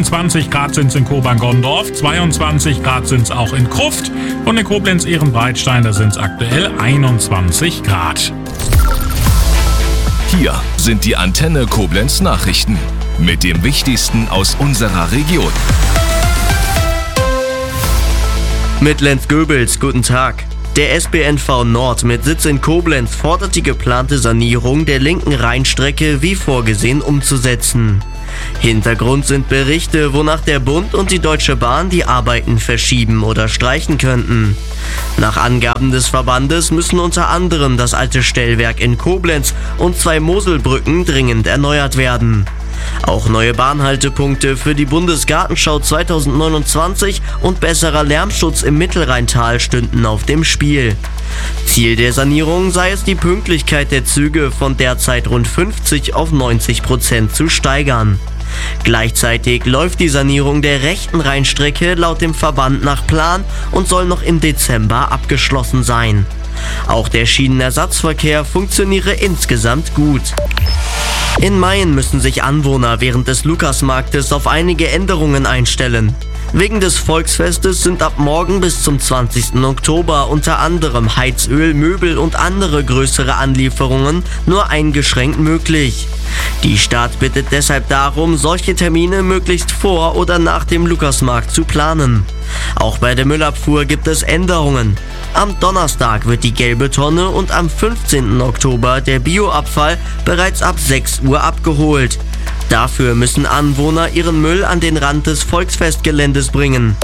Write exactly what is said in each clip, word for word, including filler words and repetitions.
einundzwanzig Grad sind es in Kobern-Gondorf, zweiundzwanzig Grad sind es auch in Krufft und in Koblenz-Ehrenbreitstein, da sind es aktuell einundzwanzig Grad. Hier sind die Antenne Koblenz Nachrichten mit dem Wichtigsten aus unserer Region. Mit Lenz Goebels, guten Tag. Der S B N V Nord mit Sitz in Koblenz fordert die geplante Sanierung der linken Rheinstrecke wie vorgesehen umzusetzen. Hintergrund sind Berichte, wonach der Bund und die Deutsche Bahn die Arbeiten verschieben oder streichen könnten. Nach Angaben des Verbandes müssen unter anderem das alte Stellwerk in Koblenz und zwei Moselbrücken dringend erneuert werden. Auch neue Bahnhaltepunkte für die Bundesgartenschau zweitausendneunundzwanzig und besserer Lärmschutz im Mittelrheintal stünden auf dem Spiel. Ziel der Sanierung sei es, die Pünktlichkeit der Züge von derzeit rund fünfzig auf neunzig Prozent zu steigern. Gleichzeitig läuft die Sanierung der rechten Rheinstrecke laut dem Verband nach Plan und soll noch im Dezember abgeschlossen sein. Auch der Schienenersatzverkehr funktioniere insgesamt gut. In Mayen müssen sich Anwohner während des Lukasmarktes auf einige Änderungen einstellen. Wegen des Volksfestes sind ab morgen bis zum zwanzigsten Oktober unter anderem Heizöl, Möbel und andere größere Anlieferungen nur eingeschränkt möglich. Die Stadt bittet deshalb darum, solche Termine möglichst vor oder nach dem Lukasmarkt zu planen. Auch bei der Müllabfuhr gibt es Änderungen. Am Donnerstag wird die gelbe Tonne und am fünfzehnten Oktober der Bioabfall bereits ab sechs Uhr abgeholt. Dafür müssen Anwohner ihren Müll an den Rand des Volksfestgeländes bringen.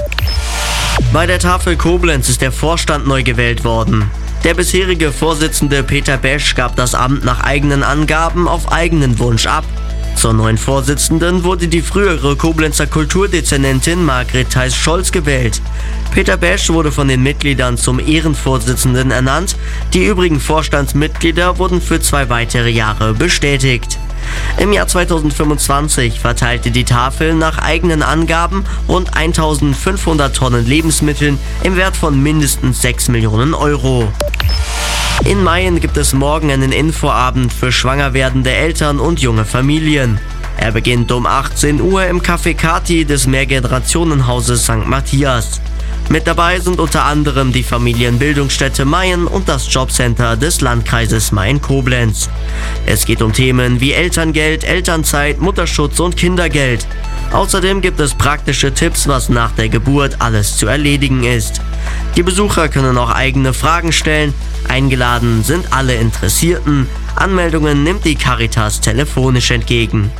Bei der Tafel Koblenz ist der Vorstand neu gewählt worden. Der bisherige Vorsitzende Peter Besch gab das Amt nach eigenen Angaben auf eigenen Wunsch ab. Zur neuen Vorsitzenden wurde die frühere Koblenzer Kulturdezernentin Margret Theis-Scholz gewählt. Peter Besch wurde von den Mitgliedern zum Ehrenvorsitzenden ernannt. Die übrigen Vorstandsmitglieder wurden für zwei weitere Jahre bestätigt. Im Jahr zweitausendfünfundzwanzig verteilte die Tafel nach eigenen Angaben rund eintausendfünfhundert Tonnen Lebensmitteln im Wert von mindestens sechs Millionen Euro. In Mayen gibt es morgen einen Infoabend für schwanger werdende Eltern und junge Familien. Er beginnt um achtzehn Uhr im Café Kati des Mehrgenerationenhauses Sankt Matthias. Mit dabei sind unter anderem die Familienbildungsstätte Mayen und das Jobcenter des Landkreises Mayen-Koblenz. Es geht um Themen wie Elterngeld, Elternzeit, Mutterschutz und Kindergeld. Außerdem gibt es praktische Tipps, was nach der Geburt alles zu erledigen ist. Die Besucher können auch eigene Fragen stellen. Eingeladen sind alle Interessierten. Anmeldungen nimmt die Caritas telefonisch entgegen.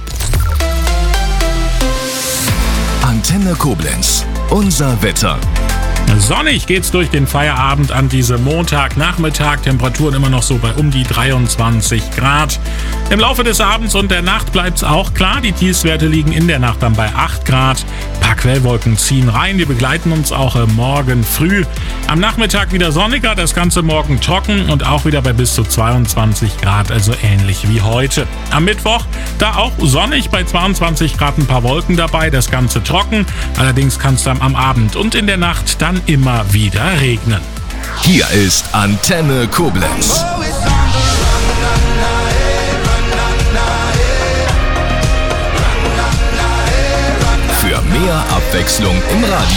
Antenne Koblenz, unser Wetter. Sonnig geht's durch den Feierabend an diesem Montagnachmittag. Temperaturen immer noch so bei um die dreiundzwanzig Grad. Im Laufe des Abends und der Nacht bleibt's auch klar. Die Tiefstwerte liegen in der Nacht dann bei acht Grad. Ein paar Quellwolken ziehen rein. Die begleiten uns auch morgen früh. Am Nachmittag wieder sonniger. Das Ganze morgen trocken und auch wieder bei bis zu zweiundzwanzig Grad. Also ähnlich wie heute. Am Mittwoch da auch sonnig bei zweiundzwanzig Grad. Ein paar Wolken dabei. Das Ganze trocken. Allerdings kann es dann am Abend und in der Nacht dann immer wieder regnen. Hier ist Antenne Koblenz. Für mehr Abwechslung im Radio.